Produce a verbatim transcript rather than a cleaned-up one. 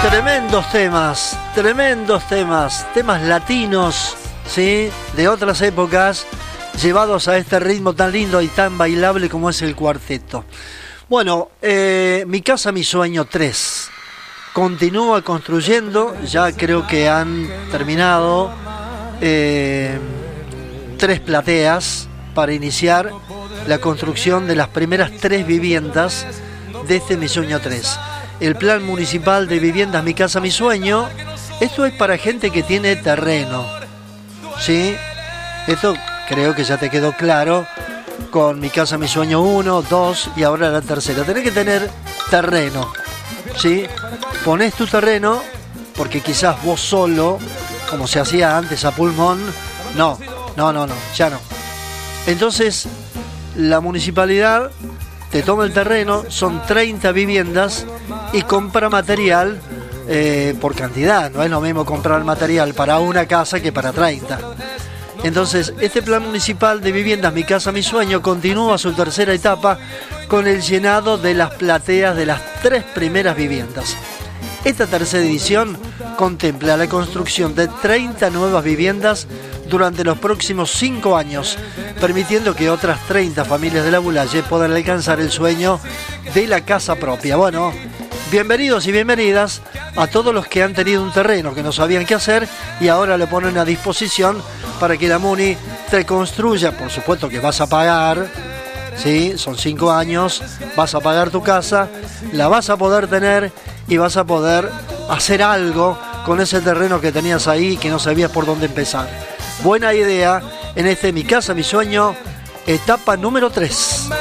Tremendos temas, tremendos temas, temas latinos, ¿sí? De otras épocas, llevados a este ritmo tan lindo y tan bailable como es el cuarteto. Bueno, eh, Mi Casa, Mi Sueño tres continúa construyendo, ya creo que han terminado eh, tres plateas para iniciar la construcción de las primeras tres viviendas de este Mi Sueño tres. El plan municipal de viviendas Mi Casa, Mi Sueño, esto es para gente que tiene terreno, ¿sí? Esto creo que ya te quedó claro con Mi Casa, Mi Sueño uno, dos y ahora la tercera. Tenés que tener terreno, ¿sí? Ponés tu terreno, porque quizás vos solo, como se hacía antes a pulmón, no, no, no, no, ya no. Entonces, la municipalidad te toma el terreno, son treinta viviendas y compra material eh, por cantidad. No es lo mismo comprar material para una casa que para treinta. Entonces, este plan municipal de viviendas Mi Casa, Mi Sueño continúa su tercera etapa con el llenado de las plateas de las tres primeras viviendas. Esta tercera edición contempla la construcción de treinta nuevas viviendas durante los próximos cinco años, permitiendo que otras treinta familias de la Bulaye puedan alcanzar el sueño de la casa propia. Bueno, bienvenidos y bienvenidas a todos los que han tenido un terreno que no sabían qué hacer y ahora lo ponen a disposición para que la Muni te construya. Por supuesto que vas a pagar, ¿sí? Son cinco años, vas a pagar tu casa, la vas a poder tener y vas a poder hacer algo con ese terreno que tenías ahí y que no sabías por dónde empezar. Buena idea en este Mi Casa, Mi Sueño, etapa número tres.